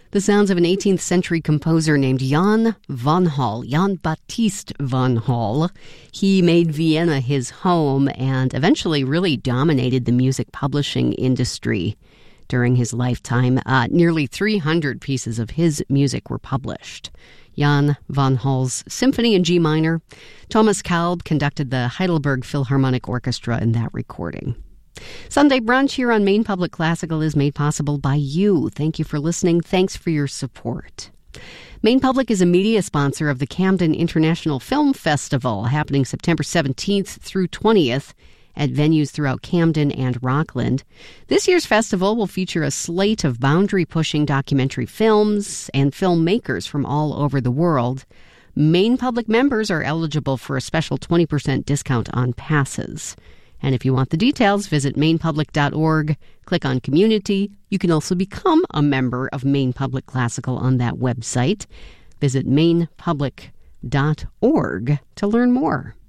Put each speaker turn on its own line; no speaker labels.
The sounds of an 18th century composer named Jan van Hall, Jan Baptist van Hall. He made Vienna his home and eventually really dominated the music publishing industry during his lifetime. Nearly 300 pieces of his music were published. Jan van Hall's Symphony in G minor. Thomas Kalb conducted the Heidelberg Philharmonic Orchestra in that recording. Sunday Brunch here on Maine Public Classical is made possible by you. Thank you for listening. Thanks for your support. Maine Public is a media sponsor of the Camden International Film Festival, happening September 17th through 20th at venues throughout Camden and Rockland. This year's festival will feature a slate of boundary-pushing documentary films and filmmakers from all over the world. Maine Public members are eligible for a special 20% discount on passes. And if you want the details, visit mainepublic.org, click on Community. You can also become a member of Maine Public Classical on that website. Visit mainepublic.org to learn more.